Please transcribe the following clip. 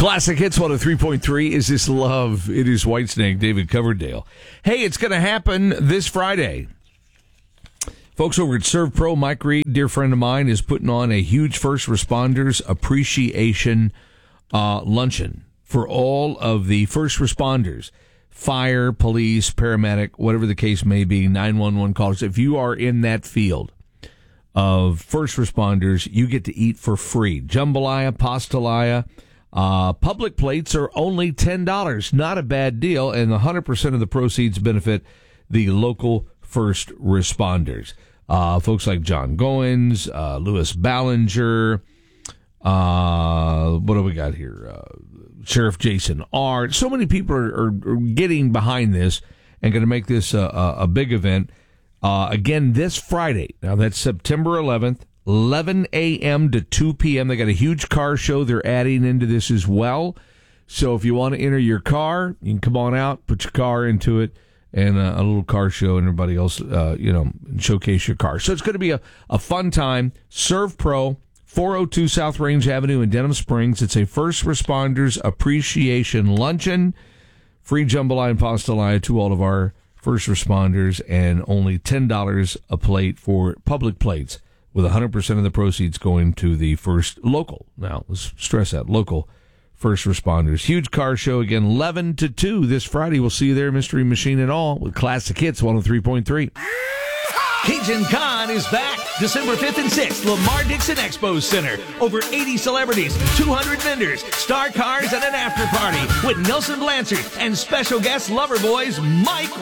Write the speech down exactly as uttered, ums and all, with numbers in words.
Classic Hits one oh three point three. Is This Love? It is Whitesnake, David Coverdale. Hey, it's going to happen this Friday. Folks over at Serve Pro, Mike Reed, dear friend of mine, is putting on a huge first responders appreciation uh, luncheon for all of the first responders, fire, police, paramedic, whatever the case may be, nine one one callers. If you are in that field of first responders, you get to eat for free. Jambalaya, pastalaya. Uh, public plates are only ten dollars. Not a bad deal, and one hundred percent of the proceeds benefit the local first responders. Uh, folks like John Goins, uh, Louis Ballinger, uh, what do we got here? Uh, Sheriff Jason Art. So many people are, are, are getting behind this and going to make this a, a, a big event. Uh, again, this Friday. Now, that's September eleventh. eleven a.m. to two p.m. They got a huge car show they're adding into this as well. So if you want to enter your car, you can come on out, put your car into it, and uh, a little car show, and everybody else, uh, you know, showcase your car. So it's going to be a, a fun time. Serve Pro, four oh two South Range Avenue in Denham Springs. It's a first responders appreciation luncheon. Free jambalaya and pastalaya to all of our first responders, and only ten dollars a plate for public plates, with one hundred percent of the proceeds going to the first local. Now, let's stress that, local first responders. Huge car show, again, eleven to two this Friday. We'll see you there, Mystery Machine and all, with Classic Hits one oh three point three. Cajun Con is back December fifth and sixth, Lamar Dixon Expo Center. Over eighty celebrities, two hundred vendors, star cars, and an after party with Nelson Blanchard and special guest Loverboy's Mike